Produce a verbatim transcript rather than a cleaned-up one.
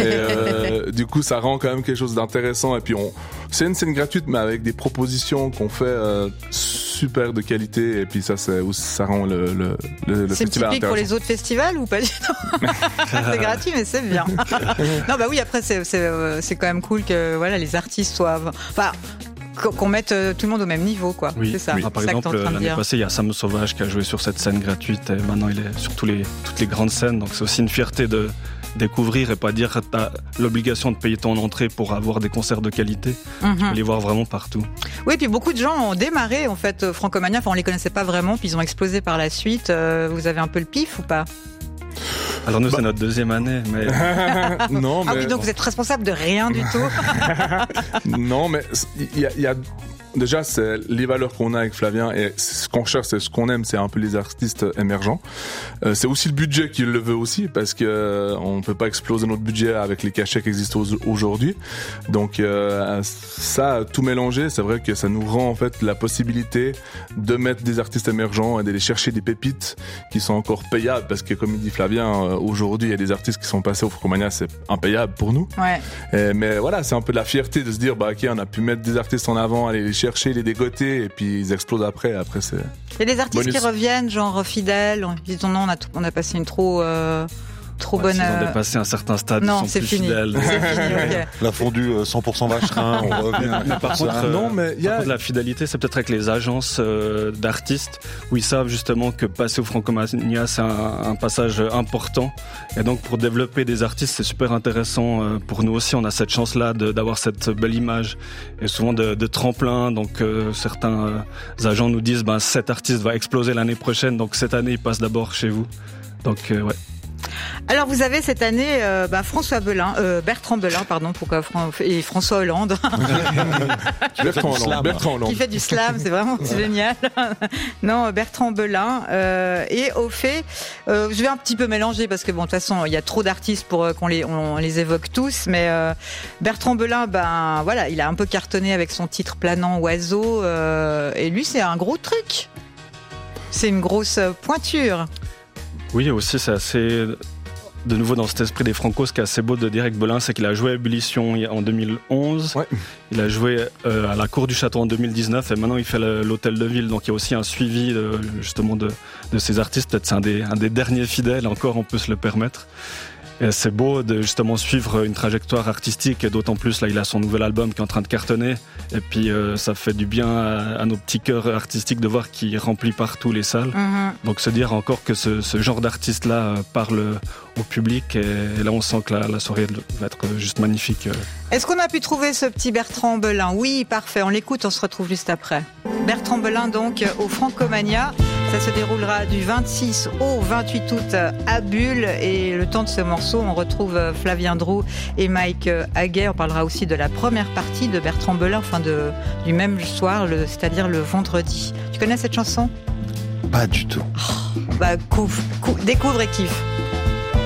euh, du coup, ça rend quand même quelque chose d'intéressant. Et puis, on, c'est une scène gratuite, mais avec des propositions qu'on fait euh, super de qualité. Et puis, ça, c'est, ça rend le, le, le, le c'est festival typique pour les autres festivals ou pas du tout? C'est gratuit, mais c'est bien. Non, bah oui, après, c'est, c'est, c'est quand même cool que voilà, les artistes soient. Enfin, qu'on mette tout le monde au même niveau, quoi. Oui, c'est ça. oui. C'est par ça exemple, l'année dire. passée, il y a Sam Sauvage qui a joué sur cette scène gratuite et maintenant il est sur tous les, toutes les grandes scènes. Donc c'est aussi une fierté de découvrir et pas dire que tu as l'obligation de payer ton entrée pour avoir des concerts de qualité. Mm-hmm. Tu peux les voir vraiment partout. Oui, puis beaucoup de gens ont démarré en fait Francomania. Enfin, on les connaissait pas vraiment, puis ils ont explosé par la suite. Euh, vous avez un peu le pif ou pas? Alors nous, bah... c'est notre deuxième année, mais... non, mais... Ah oui, donc vous êtes responsable de rien du tout. Non, mais il y a... Y a... Déjà, c'est les valeurs qu'on a avec Flavien et ce qu'on cherche, c'est ce qu'on aime, c'est un peu les artistes émergents. Euh, c'est aussi le budget qui le veut aussi parce que euh, on peut pas exploser notre budget avec les cachets qui existent aujourd'hui. Donc euh, ça, tout mélangé, c'est vrai que ça nous rend en fait la possibilité de mettre des artistes émergents et d'aller chercher des pépites qui sont encore payables parce que comme il dit Flavien, euh, aujourd'hui il y a des artistes qui sont passés au Francomania, c'est impayable pour nous. Ouais. Et, mais voilà, c'est un peu de la fierté de se dire bah ok, on a pu mettre des artistes en avant, aller les chercher, les dégoter et puis ils explosent après. Après c'est. Il y a des artistes bonus. qui reviennent, genre fidèles. Ils disent non, on a on a passé une trop euh, trop ouais, bonne. Ils ont dépassé un certain stade. Non, ils sont c'est plus fini. Fidèles. C'est fini. Okay. La fondue cent pour cent vacherin, on revient. Mais par contre, euh, non, mais il y a contre, la fidélité, c'est peut-être avec les agences euh, d'artistes où ils savent justement que passer au Francomania, c'est un, un passage important. Et donc, pour développer des artistes, c'est super intéressant euh, pour nous aussi. On a cette chance-là de, d'avoir cette belle image et souvent de, de tremplin. Donc, euh, certains euh, agents nous disent, ben, cet artiste va exploser l'année prochaine. Donc, cette année, il passe d'abord chez vous. Donc, euh, ouais. Alors vous avez cette année euh, bah, François Belin, euh, Bertrand Belin, pardon, pourquoi Fran- et François Hollande. Bertrand Hollande, Bertrand Hollande. Qui fait du slam, c'est vraiment génial. Non, Bertrand Belin. Euh, et au fait, euh, je vais un petit peu mélanger parce que bon, de toute façon, il y a trop d'artistes pour euh, qu'on les, on les évoque tous. Mais euh, Bertrand Belin, ben voilà, il a un peu cartonné avec son titre Planant Oiseau. Euh, et lui, c'est un gros truc. C'est une grosse pointure. Oui, aussi, c'est assez... De nouveau dans cet esprit des Franco, ce qui est assez beau de dire avec Belin, c'est qu'il a joué à Ébullition en deux mille onze, ouais. Il a joué euh, à la Cour du Château en deux mille dix-neuf et maintenant il fait le, l'Hôtel de Ville, donc il y a aussi un suivi de, justement de, de ces artistes, peut-être c'est un des, un des derniers fidèles, encore on peut se le permettre. Et c'est beau de justement suivre une trajectoire artistique et d'autant plus là il a son nouvel album qui est en train de cartonner et puis euh, ça fait du bien à, à nos petits cœurs artistiques de voir qu'il remplit partout les salles. Mm-hmm. Donc se dire encore que ce, ce genre d'artiste là parle au public et, et là on sent que la, la soirée va être juste magnifique. Est-ce qu'on a pu trouver ce petit Bertrand Belin? Oui, parfait, on l'écoute, on se retrouve juste après. Bertrand Belin donc au Francomania. Ça se déroulera du vingt-six au vingt-huit août à Bulle et le temps de ce morceau, on retrouve Flavien Droux et Mike Haguet. On parlera aussi de la première partie de Bertrand Belin, enfin de, du même soir, le, c'est-à-dire le vendredi. Tu connais cette chanson? Pas du tout. Oh, bah, couvre, couvre, découvre et kiffe.